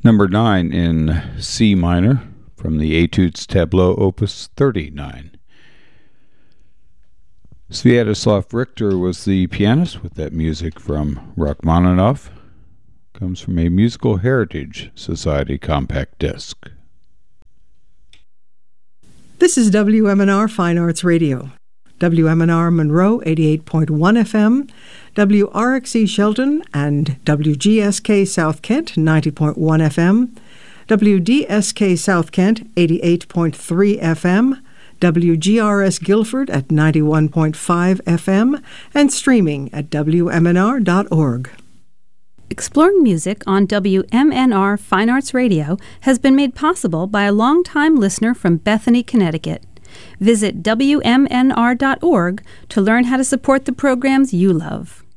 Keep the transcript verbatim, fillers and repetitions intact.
Number nine in C minor from the Etudes Tableau Opus thirty-nine. Sviatoslav Richter was the pianist with that music from Rachmaninoff. Comes from a Musical Heritage Society compact disc. This is W M N R Fine Arts Radio. W M N R Monroe eighty-eight point one F M, W R X E Shelton and W G S K South Kent ninety point one F M, W D S K South Kent eighty-eight point three F M, W G R S Guilford at ninety-one point five F M, and streaming at W M N R dot org. Exploring music on W M N R Fine Arts Radio has been made possible by a longtime listener from Bethany, Connecticut. Visit W M N R dot org to learn how to support the programs you love.